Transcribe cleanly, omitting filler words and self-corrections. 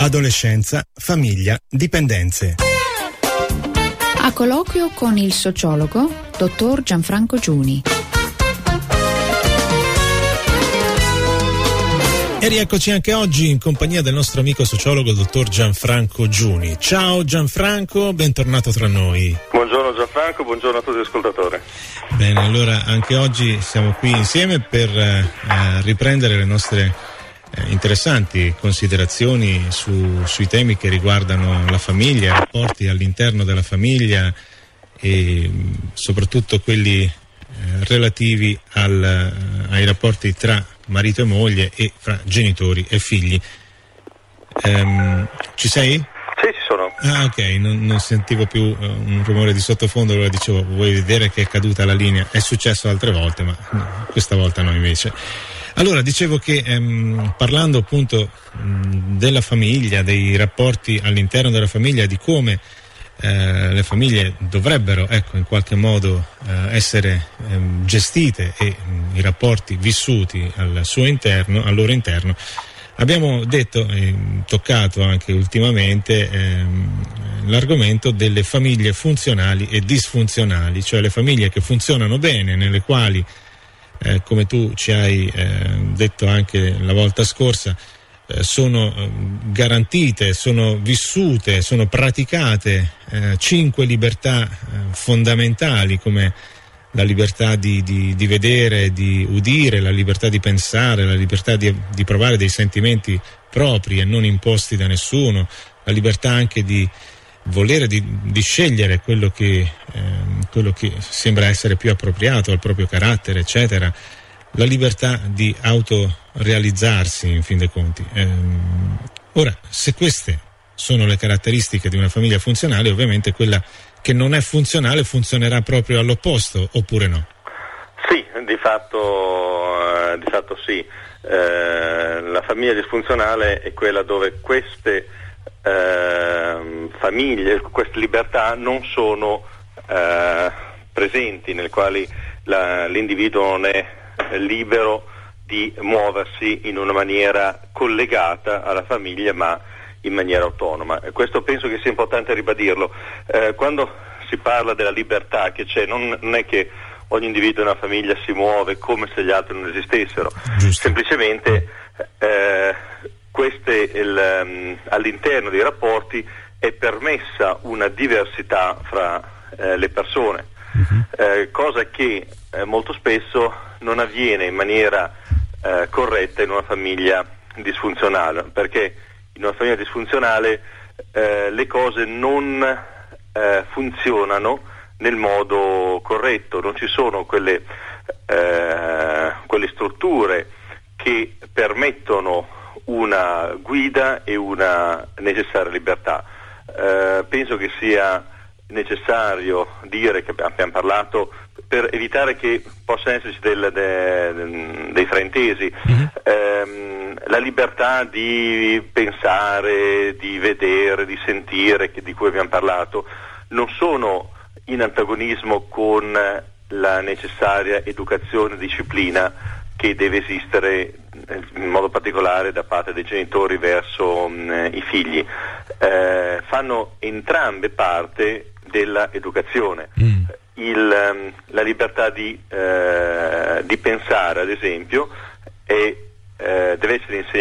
adolescenza, famiglia, dipendenze. A colloquio con il sociologo dottor Gianfranco Giuni. E rieccoci anche oggi in compagnia del nostro amico sociologo dottor Gianfranco Giuni. Ciao Gianfranco, bentornato tra noi. Buongiorno Gianfranco, buongiorno a tutti gli ascoltatori. Bene, allora anche oggi siamo qui insieme per riprendere le nostre interessanti considerazioni sui temi che riguardano la famiglia, i rapporti all'interno della famiglia e soprattutto quelli relativi ai rapporti tra marito e moglie e fra genitori e figli. Ci sei? Sì, ci sono. Ah, ok, non sentivo più un rumore di sottofondo, allora dicevo, vuoi vedere che è caduta la linea? È successo altre volte, ma questa volta no invece. Allora, dicevo che parlando appunto della famiglia, dei rapporti all'interno della famiglia, di come le famiglie dovrebbero, in qualche modo essere gestite e i rapporti vissuti al loro interno, abbiamo detto e toccato anche ultimamente l'argomento delle famiglie funzionali e disfunzionali, cioè le famiglie che funzionano bene, nelle quali come tu ci hai detto anche la volta scorsa, sono garantite, sono vissute, sono praticate 5 libertà fondamentali, come la libertà di vedere, di udire, la libertà di pensare, la libertà di provare dei sentimenti propri e non imposti da nessuno, la libertà anche di volere di scegliere quello che sembra essere più appropriato al proprio carattere, eccetera, la libertà di autorealizzarsi in fin dei conti. Ora, se queste sono le caratteristiche di una famiglia funzionale, ovviamente quella che non è funzionale funzionerà proprio all'opposto, oppure no? Sì, di fatto sì. La famiglia disfunzionale è quella dove queste famiglie, queste libertà non sono presenti, nel quali l'individuo non è libero di muoversi in una maniera collegata alla famiglia, ma in maniera autonoma. Questo penso che sia importante ribadirlo. Quando si parla della libertà che c'è, non è che ogni individuo in una famiglia si muove come se gli altri non esistessero. Giusto. Semplicemente all'interno dei rapporti è permessa una diversità fra le persone, cosa che molto spesso non avviene in maniera corretta in una famiglia disfunzionale, perché in una famiglia disfunzionale le cose non funzionano nel modo corretto, non ci sono quelle strutture che permettono una guida e una necessaria libertà. Penso che sia necessario dire, che abbiamo parlato, per evitare che possa esserci dei fraintesi, la libertà di pensare, di vedere, di sentire, di cui abbiamo parlato, non sono in antagonismo con la necessaria educazione e disciplina che deve esistere in modo particolare da parte dei genitori verso i figli. Fanno entrambe parte della educazione. La libertà di pensare, ad esempio, deve essere insegnata